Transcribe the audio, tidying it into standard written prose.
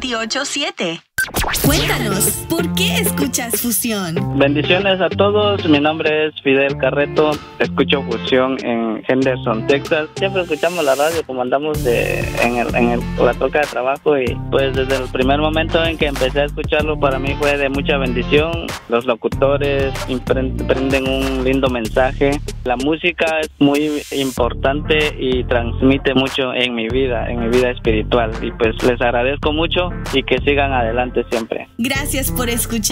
987. Cuéntanos, ¿por qué escuchas Fusión? Bendiciones a todos, mi nombre es Fidel Carreto, escucho Fusión en Henderson, Texas. Siempre escuchamos la radio como andamos en la troca de trabajo y pues desde el primer momento en que empecé a escucharlo para mí fue de mucha bendición. Los locutores prenden un lindo mensaje. La música es muy importante y transmite mucho en mi vida espiritual y pues les agradezco mucho y que sigan adelante siempre. Gracias por escuchar.